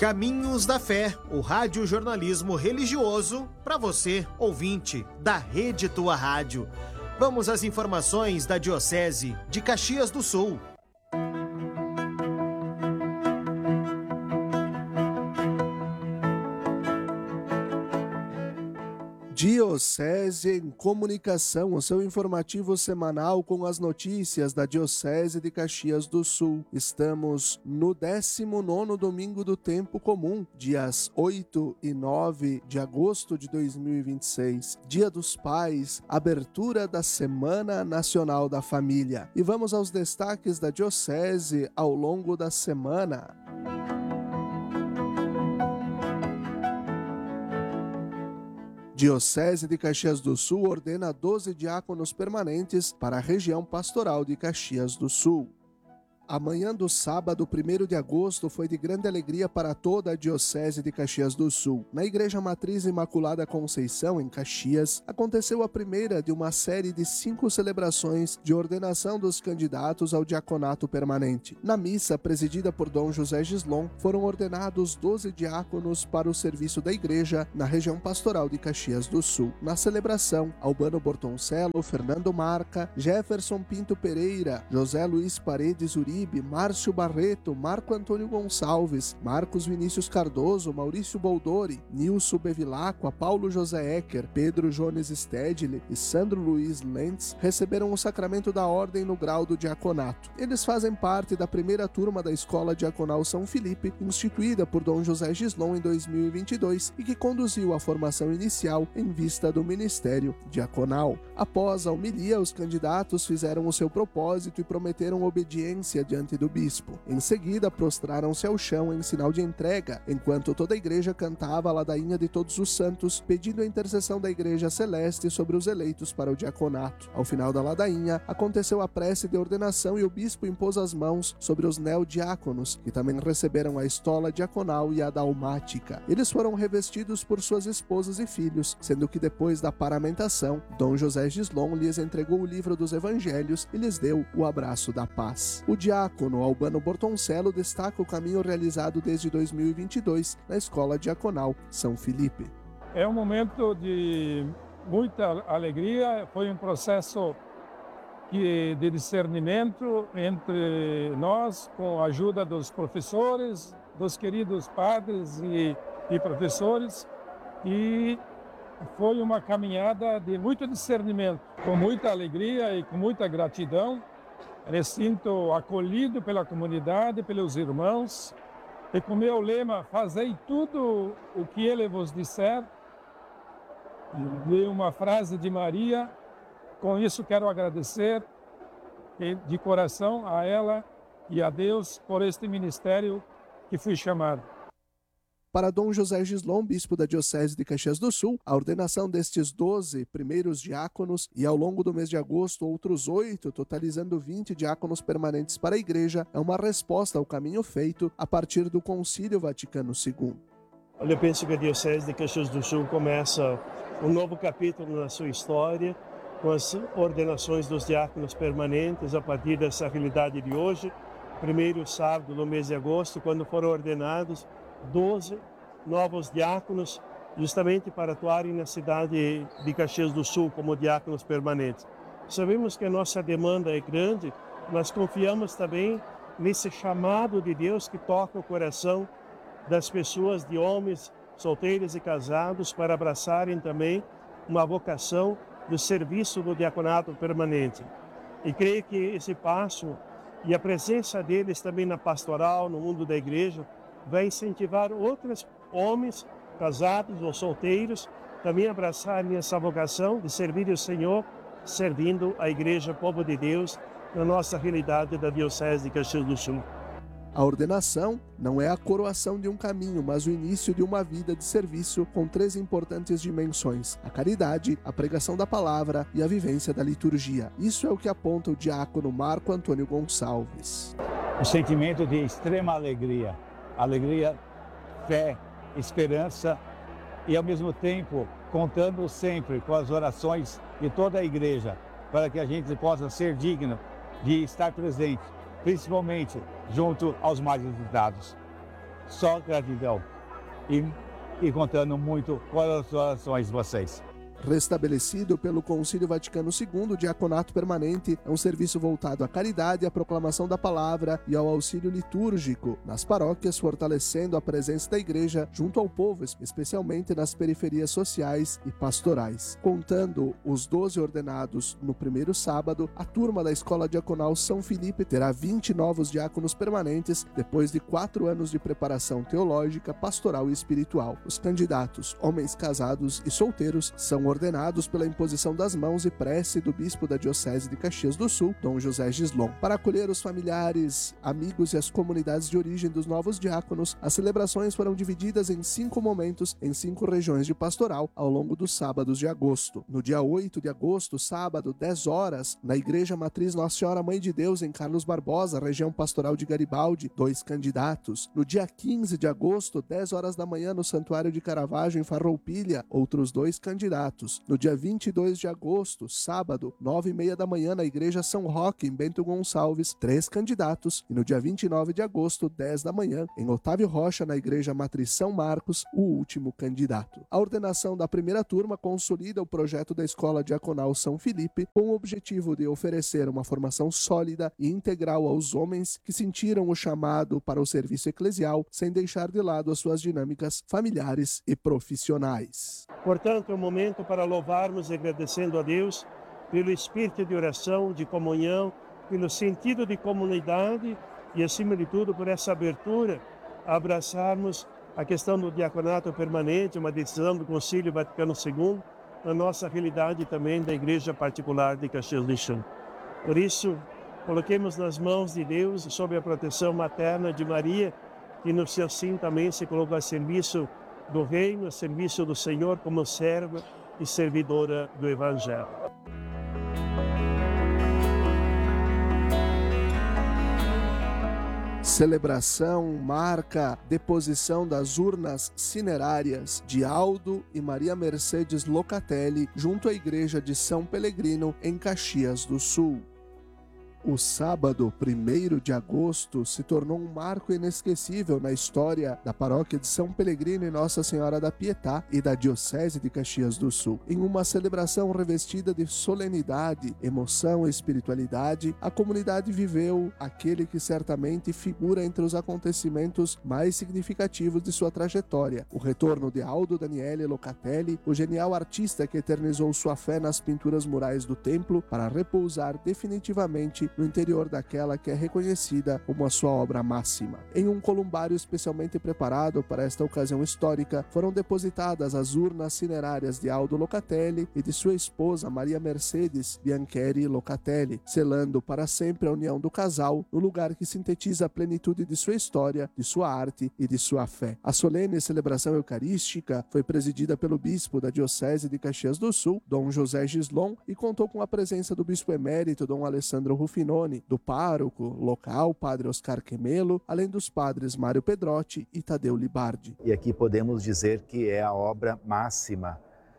Caminhos da Fé, o rádio-jornalismo religioso para você, ouvinte da Rede Tua Rádio. Vamos às informações da Diocese de Caxias do Sul. Diocese em Comunicação, o seu informativo semanal com as notícias da Diocese de Caxias do Sul. Estamos no 19º domingo do tempo comum, dias 8 e 9 de agosto de 2026, Dia dos Pais, abertura da Semana Nacional da Família. E vamos aos destaques da Diocese ao longo da semana. Diocese de Caxias do Sul ordena 12 diáconos permanentes para a região pastoral de Caxias do Sul. A manhã do sábado, 1º de agosto, foi de grande alegria para toda a Diocese de Caxias do Sul. Na Igreja Matriz Imaculada Conceição, em Caxias, aconteceu a primeira de uma série de 5 celebrações de ordenação dos candidatos ao diaconato permanente. Na missa, presidida por Dom José Gislon, foram ordenados 12 diáconos para o serviço da Igreja na região pastoral de Caxias do Sul. Na celebração, Albano Bortoncello, Fernando Marca, Jefferson Pinto Pereira, José Luiz Paredes Uribe, Márcio Barreto, Marco Antônio Gonçalves, Marcos Vinícius Cardoso, Maurício Boldori, Nilson Bevilacqua, Paulo José Ecker, Pedro Jones Stedley e Sandro Luiz Lentz receberam o sacramento da ordem no grau do diaconato. Eles fazem parte da primeira turma da Escola Diaconal São Filipe, instituída por Dom José Gislon em 2022 e que conduziu a formação inicial em vista do ministério diaconal. Após a homilia, os candidatos fizeram o seu propósito e prometeram obediência diante do bispo. Em seguida, prostraram-se ao chão em sinal de entrega, enquanto toda a igreja cantava a ladainha de todos os santos, pedindo a intercessão da Igreja Celeste sobre os eleitos para o diaconato. Ao final da ladainha, aconteceu a prece de ordenação e o bispo impôs as mãos sobre os neodiáconos, que também receberam a estola diaconal e a dalmática. Eles foram revestidos por suas esposas e filhos, sendo que depois da paramentação, Dom José Gislon lhes entregou o livro dos evangelhos e lhes deu o abraço da paz. O diácono Albano Bortoncello destaca o caminho realizado desde 2022 na Escola Diaconal São Filipe. É um momento de muita alegria, foi um processo de discernimento entre nós, com a ajuda dos professores, dos queridos padres e professores, e foi uma caminhada de muito discernimento, com muita alegria e com muita gratidão. Me sinto acolhido pela comunidade, pelos irmãos, e com meu lema, fazei tudo o que ele vos disser, de uma frase de Maria. Com isso quero agradecer de coração a ela e a Deus por este ministério que fui chamado. Para Dom José Gislon, bispo da Diocese de Caxias do Sul, a ordenação destes 12 primeiros diáconos e ao longo do mês de agosto outros 8, totalizando 20 diáconos permanentes para a Igreja, é uma resposta ao caminho feito a partir do Concílio Vaticano II. Eu penso que a Diocese de Caxias do Sul começa um novo capítulo na sua história, com as ordenações dos diáconos permanentes a partir dessa realidade de hoje. Primeiro sábado do mês de agosto, quando foram ordenados 12 novos diáconos, justamente para atuarem na cidade de Caxias do Sul como diáconos permanentes. Sabemos que a nossa demanda é grande, mas confiamos também nesse chamado de Deus que toca o coração das pessoas, de homens solteiros e casados, para abraçarem também uma vocação do serviço do diaconato permanente. E creio que esse passo e a presença deles também na pastoral, no mundo da igreja, vai incentivar outros homens, casados ou solteiros, também abraçarem essa vocação de servir o Senhor, servindo a Igreja, povo de Deus, na nossa realidade da Diocese de Caxias do Sul. A ordenação não é a coroação de um caminho, mas o início de uma vida de serviço com 3 importantes dimensões: a caridade, a pregação da palavra e a vivência da liturgia. Isso é o que aponta o diácono Marco Antônio Gonçalves. Um sentimento de extrema alegria, fé, esperança e ao mesmo tempo contando sempre com as orações de toda a igreja para que a gente possa ser digno de estar presente, principalmente junto aos mais necessitados. só gratidão e contando muito com as orações de vocês. Restabelecido pelo Concílio Vaticano II, o diaconato permanente é um serviço voltado à caridade, à proclamação da palavra e ao auxílio litúrgico nas paróquias, fortalecendo a presença da igreja junto ao povo, especialmente nas periferias sociais e pastorais. Contando os 12 ordenados no primeiro sábado, a turma da Escola Diaconal São Filipe terá 20 novos diáconos permanentes depois de 4 anos de preparação teológica, pastoral e espiritual. Os candidatos, homens casados e solteiros, são ordenados pela imposição das mãos e prece do bispo da Diocese de Caxias do Sul, Dom José Gislon. Para acolher os familiares, amigos e as comunidades de origem dos novos diáconos, as celebrações foram divididas em 5 momentos, em 5 regiões de pastoral, ao longo dos sábados de agosto. No dia 8 de agosto, sábado, 10 horas, na Igreja Matriz Nossa Senhora Mãe de Deus, em Carlos Barbosa, região pastoral de Garibaldi, 2 candidatos. No dia 15 de agosto, 10 horas da manhã, no Santuário de Caravaggio, em Farroupilha, outros 2 candidatos. No dia 22 de agosto, sábado, 9h30 da manhã, na Igreja São Roque, em Bento Gonçalves, 3 candidatos. E no dia 29 de agosto, 10 da manhã, em Otávio Rocha, na Igreja Matriz São Marcos, o último candidato. A ordenação da primeira turma consolida o projeto da Escola Diaconal São Filipe, com o objetivo de oferecer uma formação sólida e integral aos homens que sentiram o chamado para o serviço eclesial, sem deixar de lado as suas dinâmicas familiares e profissionais. Portanto, é um momento para louvarmos e agradecendo a Deus pelo espírito de oração, de comunhão, pelo sentido de comunidade e, acima de tudo, por essa abertura a abraçarmos a questão do diaconato permanente, uma decisão do Concílio Vaticano II, na nossa realidade também da Igreja Particular de Caxias do Sul. Por isso, coloquemos nas mãos de Deus, sob a proteção materna de Maria, que no seu sim também se colocou a serviço do reino, a serviço do Senhor como serva e servidora do Evangelho. Celebração marca deposição das urnas cinerárias de Aldo e Maria Mercedes Locatelli junto à Igreja de São Pelegrino, em Caxias do Sul. O sábado 1º de agosto se tornou um marco inesquecível na história da paróquia de São Pelegrino e Nossa Senhora da Pietá e da Diocese de Caxias do Sul. Em uma celebração revestida de solenidade, emoção e espiritualidade, a comunidade viveu aquele que certamente figura entre os acontecimentos mais significativos de sua trajetória: o retorno de Aldo Daniele Locatelli, o genial artista que eternizou sua fé nas pinturas murais do templo para repousar definitivamente no interior daquela que é reconhecida como a sua obra máxima. Em um columbário especialmente preparado para esta ocasião histórica, foram depositadas as urnas cinerárias de Aldo Locatelli e de sua esposa Maria Mercedes Biancheri Locatelli, selando para sempre a união do casal no lugar que sintetiza a plenitude de sua história, de sua arte e de sua fé. A solene celebração eucarística foi presidida pelo bispo da Diocese de Caxias do Sul, Dom José Gislon, e contou com a presença do bispo emérito Dom Alessandro Rufinoni, do pároco local, padre Oscar Quemelo, além dos padres Mário Pedrotti e Tadeu Libardi. E aqui podemos dizer que é a obra máxima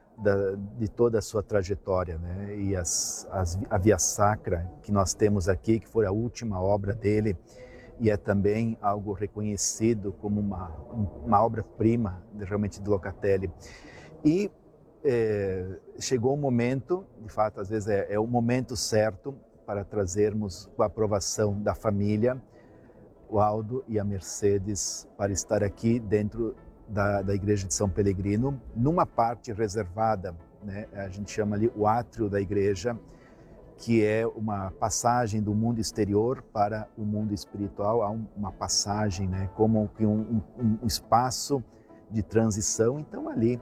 de toda a sua trajetória, né? E a Via Sacra que nós temos aqui, que foi a última obra dele, e é também algo reconhecido como uma obra-prima realmente de Locatelli. E chegou um momento, de fato, às vezes é o momento certo para trazermos a aprovação da família, o Aldo e a Mercedes, para estar aqui dentro da Igreja de São Pelegrino, numa parte reservada, né? A gente chama ali o átrio da igreja, que é uma passagem do mundo exterior para o mundo espiritual. Há uma passagem, né? Como que um espaço de transição. Então ali,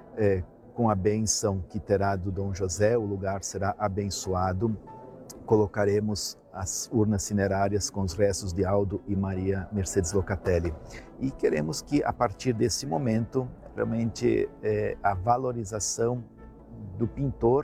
com a bênção que terá do Dom José, o lugar será abençoado. Colocaremos as urnas cinerárias com os restos de Aldo e Maria Mercedes Locatelli. E queremos que, a partir desse momento, realmente a valorização do pintor,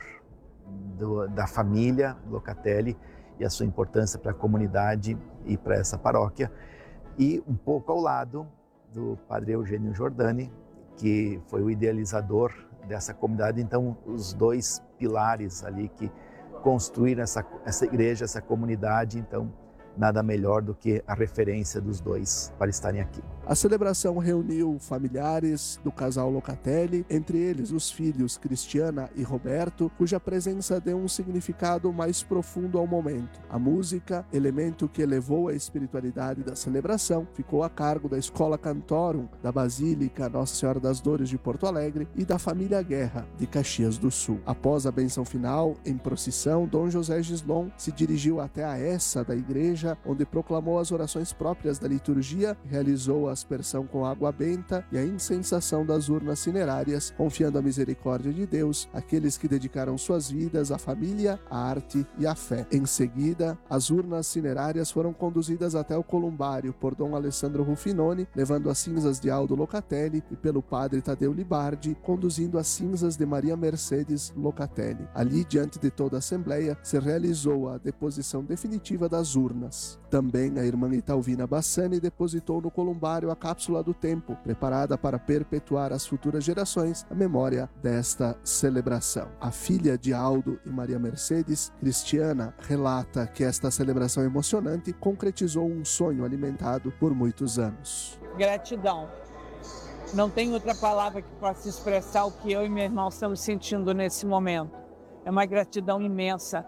da família Locatelli e a sua importância para a comunidade e para essa paróquia. E um pouco ao lado do padre Eugênio Giordani, que foi o idealizador dessa comunidade. Então, os 2 pilares ali que construir essa igreja, essa comunidade. Então, nada melhor do que a referência dos dois para estarem aqui. A celebração reuniu familiares do casal Locatelli, entre eles os filhos Cristiana e Roberto, cuja presença deu um significado mais profundo ao momento. A música, elemento que elevou a espiritualidade da celebração, ficou a cargo da Escola Cantorum da Basílica Nossa Senhora das Dores de Porto Alegre e da família Guerra de Caxias do Sul. Após a bênção final, em procissão, Dom José Gislon se dirigiu até a essa da igreja, onde proclamou as orações próprias da liturgia, realizou a aspersão com água benta e a incensação das urnas cinerárias, confiando à misericórdia de Deus aqueles que dedicaram suas vidas à família, à arte e à fé. Em seguida, as urnas cinerárias foram conduzidas até o columbário por Dom Alessandro Ruffinoni, levando as cinzas de Aldo Locatelli, e pelo padre Tadeu Libardi, conduzindo as cinzas de Maria Mercedes Locatelli. Ali, diante de toda a Assembleia, se realizou a deposição definitiva das urnas. Também a irmã Italvina Bassani depositou no columbário a cápsula do tempo, preparada para perpetuar às futuras gerações a memória desta celebração. A filha de Aldo e Maria Mercedes, Cristiana, relata que esta celebração emocionante concretizou um sonho alimentado por muitos anos. Gratidão. Não tem outra palavra que possa expressar o que eu e meu irmão estamos sentindo nesse momento. É uma gratidão imensa